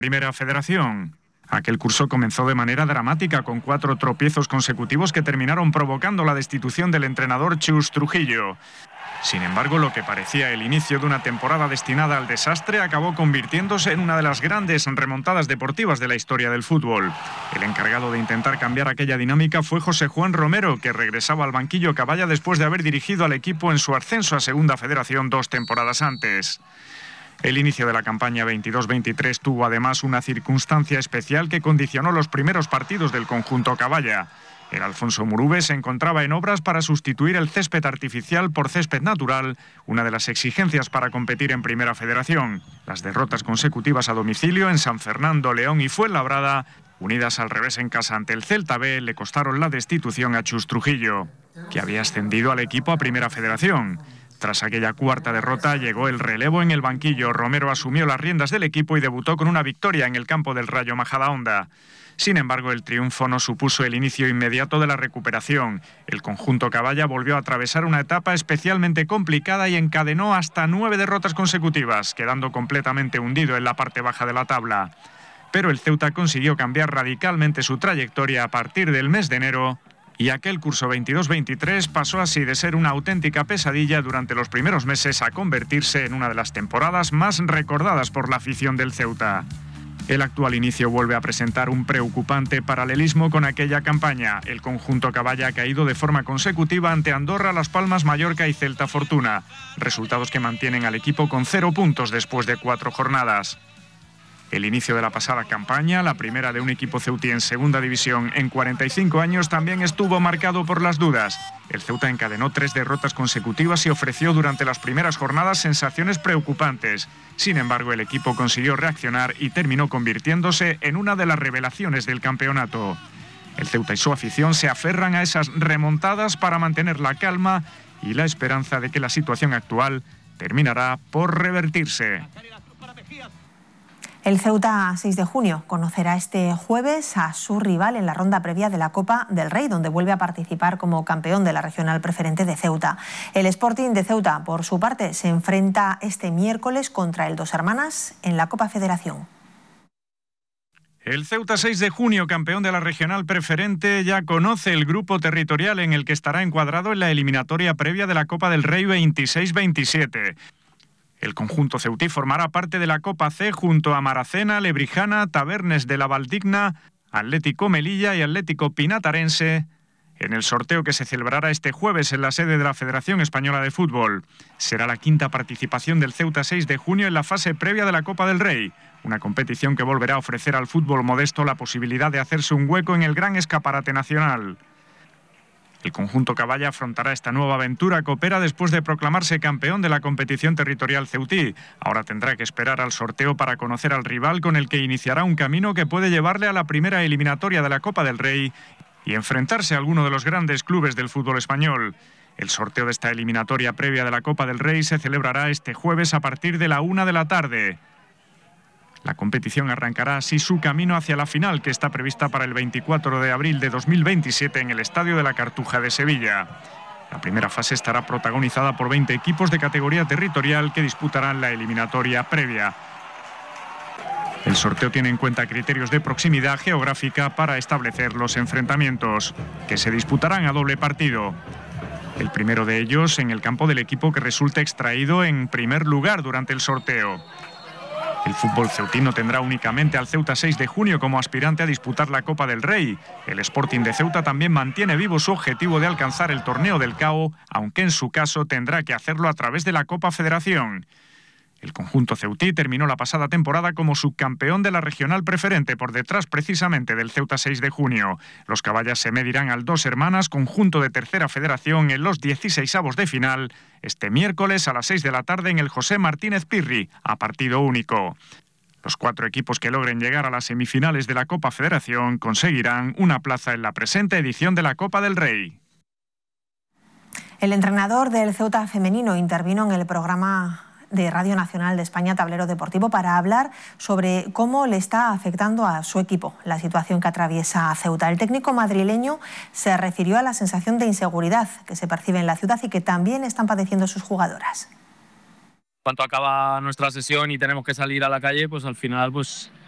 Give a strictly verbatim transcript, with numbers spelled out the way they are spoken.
Primera Federación. Aquel curso comenzó de manera dramática con cuatro tropiezos consecutivos que terminaron provocando la destitución del entrenador Chus Trujillo. Sin embargo, lo que parecía el inicio de una temporada destinada al desastre acabó convirtiéndose en una de las grandes remontadas deportivas de la historia del fútbol. El encargado de intentar cambiar aquella dinámica fue José Juan Romero, que regresaba al banquillo Caballa después de haber dirigido al equipo en su ascenso a Segunda Federación dos temporadas antes. El inicio de la campaña veintidós veintitrés tuvo además una circunstancia especial que condicionó los primeros partidos del conjunto Caballa. El Alfonso Murube se encontraba en obras para sustituir el césped artificial por césped natural, una de las exigencias para competir en Primera Federación. Las derrotas consecutivas a domicilio en San Fernando, León y Fuenlabrada, unidas al revés en casa ante el Celta B, le costaron la destitución a Chus Trujillo, que había ascendido al equipo a Primera Federación. Tras aquella cuarta derrota llegó el relevo en el banquillo. Romero asumió las riendas del equipo y debutó con una victoria en el campo del Rayo Majadahonda. Sin embargo, el triunfo no supuso el inicio inmediato de la recuperación. El conjunto Caballa volvió a atravesar una etapa especialmente complicada y encadenó hasta nueve derrotas consecutivas, quedando completamente hundido en la parte baja de la tabla. Pero el Ceuta consiguió cambiar radicalmente su trayectoria a partir del mes de enero, y aquel curso veintidós veintitrés pasó así de ser una auténtica pesadilla durante los primeros meses a convertirse en una de las temporadas más recordadas por la afición del Ceuta. El actual inicio vuelve a presentar un preocupante paralelismo con aquella campaña. El conjunto Caballa ha caído de forma consecutiva ante Andorra, Las Palmas, Mallorca y Celta Fortuna, resultados que mantienen al equipo con cero puntos después de cuatro jornadas. El inicio de la pasada campaña, la primera de un equipo ceutí en segunda división en cuarenta y cinco años, también estuvo marcado por las dudas. El Ceuta encadenó tres derrotas consecutivas y ofreció durante las primeras jornadas sensaciones preocupantes. Sin embargo, el equipo consiguió reaccionar y terminó convirtiéndose en una de las revelaciones del campeonato. El Ceuta y su afición se aferran a esas remontadas para mantener la calma y la esperanza de que la situación actual terminará por revertirse. El Ceuta, seis de junio, conocerá este jueves a su rival en la ronda previa de la Copa del Rey, donde vuelve a participar como campeón de la regional preferente de Ceuta. El Sporting de Ceuta, por su parte, se enfrenta este miércoles contra el Dos Hermanas en la Copa Federación. El Ceuta, seis de junio, campeón de la regional preferente, ya conoce el grupo territorial en el que estará encuadrado en la eliminatoria previa de la Copa del Rey veintiséis veintisiete. El conjunto ceutí formará parte de la Copa C junto a Maracena, Lebrijana, Tabernes de la Valdigna, Atlético Melilla y Atlético Pinatarense, en el sorteo que se celebrará este jueves en la sede de la Federación Española de Fútbol. Será la quinta participación del Ceuta seis de junio en la fase previa de la Copa del Rey, una competición que volverá a ofrecer al fútbol modesto la posibilidad de hacerse un hueco en el gran escaparate nacional. El conjunto Caballa afrontará esta nueva aventura copera después de proclamarse campeón de la competición territorial ceutí. Ahora tendrá que esperar al sorteo para conocer al rival con el que iniciará un camino que puede llevarle a la primera eliminatoria de la Copa del Rey y enfrentarse a alguno de los grandes clubes del fútbol español. El sorteo de esta eliminatoria previa de la Copa del Rey se celebrará este jueves a partir de la una de la tarde. La competición arrancará así su camino hacia la final, que está prevista para el veinticuatro de abril de dos mil veintisiete en el Estadio de la Cartuja de Sevilla. La primera fase estará protagonizada por veinte equipos de categoría territorial que disputarán la eliminatoria previa. El sorteo tiene en cuenta criterios de proximidad geográfica para establecer los enfrentamientos, que se disputarán a doble partido. El primero de ellos en el campo del equipo que resulte extraído en primer lugar durante el sorteo. El fútbol ceutino tendrá únicamente al Ceuta seis de junio como aspirante a disputar la Copa del Rey. El Sporting de Ceuta también mantiene vivo su objetivo de alcanzar el torneo del C A O, aunque en su caso tendrá que hacerlo a través de la Copa Federación. El conjunto ceutí terminó la pasada temporada como subcampeón de la regional preferente, por detrás precisamente del Ceuta seis de junio. Los caballas se medirán al Dos Hermanas, conjunto de tercera federación, en los dieciseisavos de final, este miércoles a las seis de la tarde en el José Martínez Pirri, a partido único. Los cuatro equipos que logren llegar a las semifinales de la Copa Federación conseguirán una plaza en la presente edición de la Copa del Rey. El entrenador del Ceuta femenino intervino en el programa de Radio Nacional de España, Tablero Deportivo, para hablar sobre cómo le está afectando a su equipo la situación que atraviesa Ceuta. El técnico madrileño se refirió a la sensación de inseguridad que se percibe en la ciudad y que también están padeciendo sus jugadoras. Cuando acaba nuestra sesión y tenemos que salir a la calle, pues al final pues